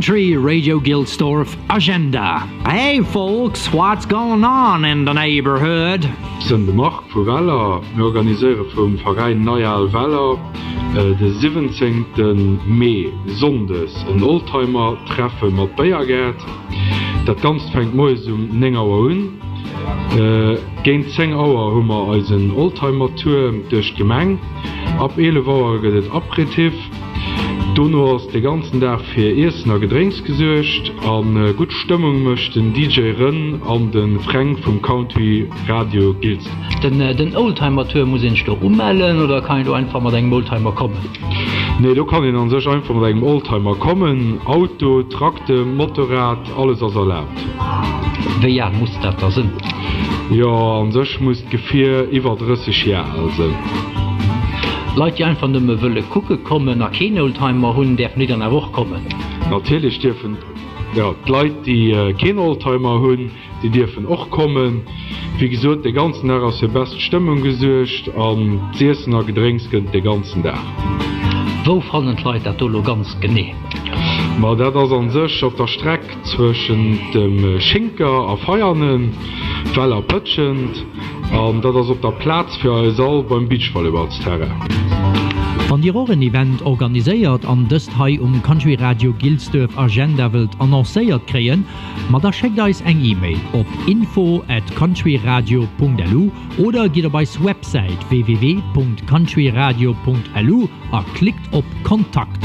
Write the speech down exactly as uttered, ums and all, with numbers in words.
Country Radio Gilsdorf agenda. Hey folks, what's going on in the neighborhood? Sind de Mark vu Weller organiseere vum Verein Neual Weller äh, de siebzehnten Mai Sondes en Oldtimer treffe mat Bayergert. Dat ganz fängt moes um neng Auer hun. Äh, Geint zehn Auer hummer als een Oldtimer Tour duch Gemeng. Ab elf Auer gët et Aperitif. Donno ass de ganzen Tag fir Eessener Gedrinks gesuercht, an äh, gut Stimmung mëcht den D J Rën an den Frank vum Country Radio Gilst. Den, äh, den Oldtimer-Tour muss ich da ummelden oder kann ich da einfach mit einem Oldtimer kommen? Nee, du kann ich an sech einfach mit einem Oldtimer kommen. Auto, Trakte, Motorrad, alles as erlaubt. Wie Jahr muss das da sein? Ja, an sech muss gefir iwwer dreißig Jahre also. Leute, die einfach nur wollen gucken kommen, nach kein Oldtimer haben, dürfen nicht an der Woche kommen. Natürlich dürfen ja, die Leute, die äh, kein Oldtimer haben, die dürfen auch kommen. Wie gesagt, den ganzen Tag aus der besten Stimmung gesucht, und die Essener Gedrinks den ganzen Tag. Wo fallen die Leute das ganz genau? Ma dat ass an sech op der Streck zwischen dem Schinker a Feiernen, Weller pëtschend, an dat ass op der Platz fir alles all beim Beachvolleybalsterre. Van die Rohren-Event organiséiert an dëst hai um Country Radio Gilsdorf Agenda wild annoncéiert kreien, ma da schickt eis eng E-Mail op info at countryradio punkt l u oder geht op eis Website w w w punkt countryradio punkt l u a klickt op Kontakt.